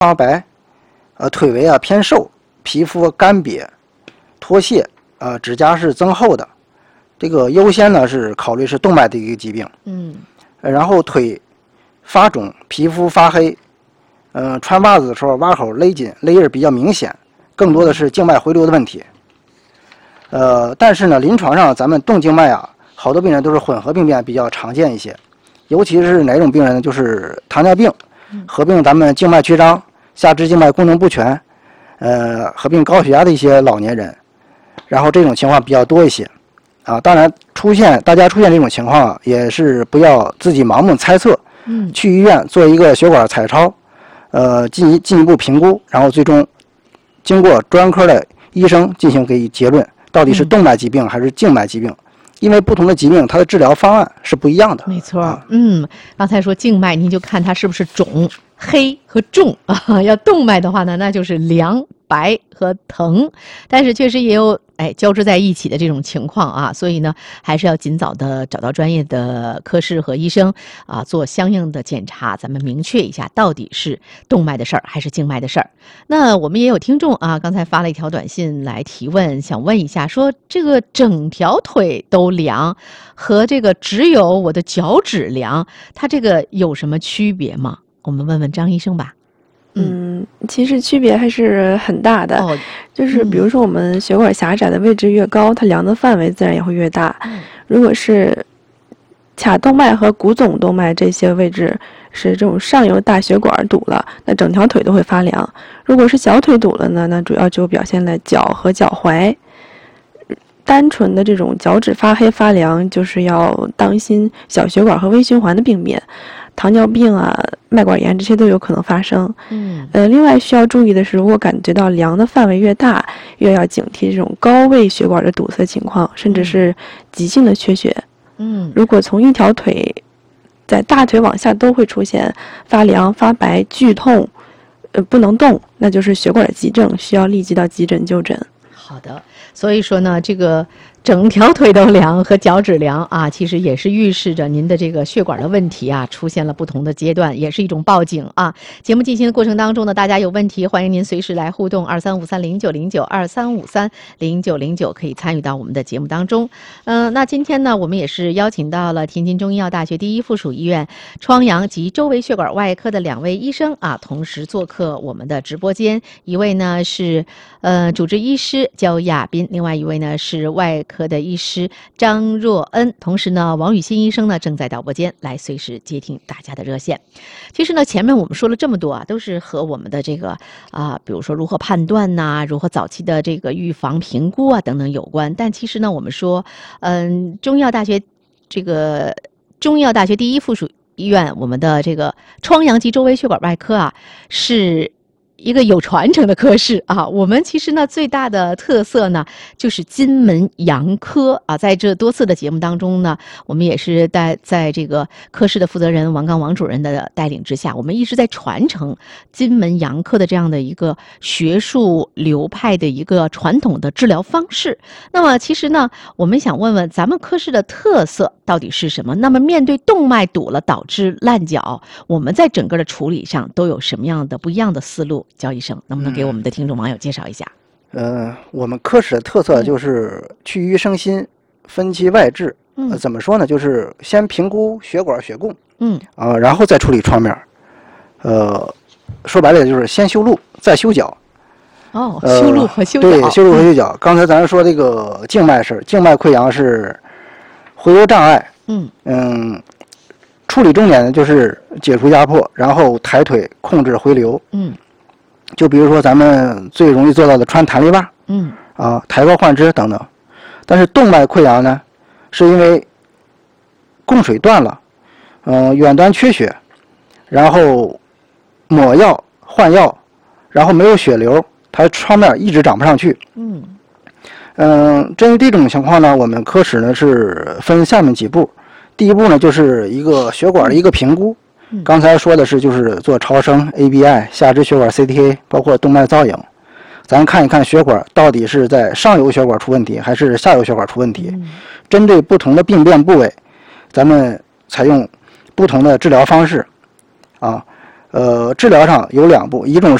发白，腿围偏瘦，皮肤干瘪、脱屑，指甲是增厚的。这个优先呢是考虑是动脉的一个疾病。然后腿发肿，皮肤发黑，穿袜子的时候袜口勒紧，勒印比较明显，更多的是静脉回流的问题。但是呢，临床上咱们动静脉好多病人都是混合病变比较常见一些，尤其是哪种病人呢？就是糖尿病合并咱们静脉曲张、下肢静脉功能不全，合并高血压的一些老年人，然后这种情况比较多一些。当然大家出现这种情况也是不要自己盲目猜测，去医院做一个血管彩超，进一步评估，然后最终经过专科的医生进行给结论，到底是动脉疾病还是静脉疾病。因为不同的疾病，它的治疗方案是不一样的。 没错，刚才说静脉，您就看它是不是肿、黑和重啊。要动脉的话呢，那就是凉、白和疼，但是确实也有交织在一起的这种情况啊，所以呢，还是要尽早的找到专业的科室和医生做相应的检查，咱们明确一下到底是动脉的事儿还是静脉的事儿。那我们也有听众刚才发了一条短信来提问，想问一下，说这个整条腿都凉和这个只有我的脚趾凉，它这个有什么区别吗？我们问问张医生吧。 其实区别还是很大的，就是比如说我们血管狭窄的位置越高，它凉的范围自然也会越大。如果是髂动脉和股总动脉这些位置是这种上游大血管堵了，那整条腿都会发凉。如果是小腿堵了呢，那主要就表现在脚和脚踝。单纯的这种脚趾发黑发凉，就是要当心小血管和微循环的病变，糖尿病脉管炎这些都有可能发生。另外需要注意的是，如果感觉到凉的范围越大，越要警惕这种高位血管的堵塞情况，甚至是急性的缺血。如果从一条腿在大腿往下都会出现发凉、发白、剧痛，不能动，那就是血管急症，需要立即到急诊就诊。 好的，所以说呢，这个整条腿都凉和脚趾凉其实也是预示着您的这个血管的问题出现了不同的阶段，也是一种报警节目进行的过程当中呢，大家有问题欢迎您随时来互动，23530909，23530909可以参与到我们的节目当中。那今天呢，我们也是邀请到了天津中医药大学第一附属医院疮疡及周围血管外科的2位医生同时做客我们的直播间。一位呢是主治医师焦亚斌，另外一位呢是外科的医师张若恩，同时呢王宇新医生呢正在导播间来随时接听大家的热线。其实呢前面我们说了这么多都是和我们的这个比如说如何判断如何早期的这个预防评估等等有关。但其实呢我们说中医药大学第一附属医院我们的这个疮疡及周围血管外科是一个有传承的科室我们其实呢最大的特色呢就是金门阳科在这多次的节目当中呢，我们也是在这个科室的负责人王刚王主任的带领之下，我们一直在传承金门阳科的这样的一个学术流派的一个传统的治疗方式。那么其实呢，我们想问问咱们科室的特色到底是什么？那么面对动脉堵了导致烂脚，我们在整个的处理上都有什么样的不一样的思路？焦医生能不能给我们的听众网友介绍一下？ 我们科室的特色就是去瘀生新，分期外治。怎么说呢？就是先评估血管血供，然后再处理创面。说白了就是先修路，再修脚。 修路和修脚。 对，修路和修脚。刚才咱说这个静脉是静脉溃疡是回流障碍。处理重点呢就是解除压迫，然后抬腿控制回流。就比如说咱们最容易做到的穿弹力袜，抬高换肢等等。但是动脉溃疡呢，是因为供水断了，远端缺血，然后抹药换药，然后没有血流，它创面一直长不上去。针对这种情况呢，我们科室呢是分下面几步。第一步呢就是一个血管的一个评估。刚才说的是就是做超声 ABI 下肢血管 CTA 包括动脉造影，咱看一看血管到底是在上游血管出问题还是下游血管出问题。针对不同的病变部位，咱们采用不同的治疗方式治疗上有2步，一种